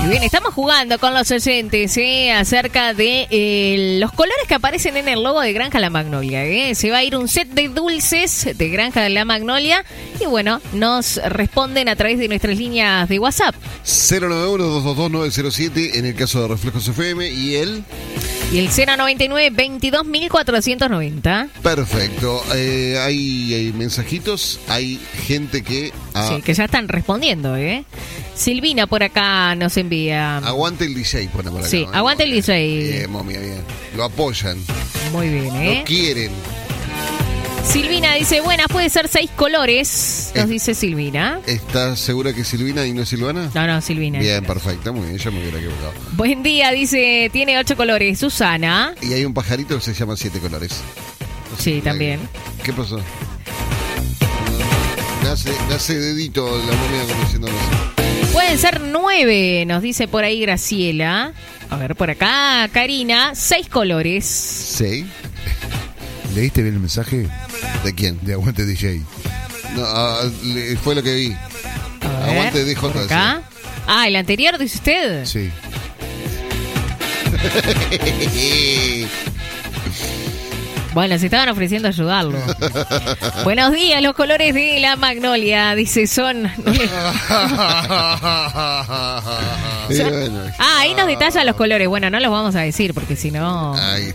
Y bien, estamos jugando con los oyentes acerca de los colores que aparecen en el logo de Granja La Magnolia. Se va a ir un set de dulces de Granja La Magnolia. Y bueno, nos responden a través de nuestras líneas de WhatsApp. 091-222-907 en el caso de Reflejos FM y el 099-22.490. Perfecto. Hay mensajitos, hay gente que... Sí, que ya están respondiendo, Silvina por acá nos envía. Aguante el DJ, pone por acá. Sí, aguante el DJ. Bien, momia, bien. Lo apoyan. Muy bien, Lo quieren. Silvina dice, buenas, puede ser 6 colores, nos dice Silvina. ¿Estás segura que es Silvina y no es Silvana? No, Silvina. Bien, perfecto, muy bien, yo me hubiera equivocado. Buen día, dice, tiene 8 colores, Susana. Y hay un pajarito que se llama 7 colores. Sí, también. ¿Qué pasó? Me hace dedito la momia como diciendo no sé. Pueden ser 9, nos dice por ahí Graciela. A ver, por acá, Karina, 6 colores. 6. ¿Leíste bien el mensaje? ¿De quién? De Aguante DJ. No, fue lo que vi. A ver, Aguante DJ. por acá. El anterior, dice usted. Sí. Bueno, se estaban ofreciendo ayudarlo. Buenos días, los colores de la Magnolia, dice, son... Ahí nos detallan los colores. Bueno, no los vamos a decir porque si no...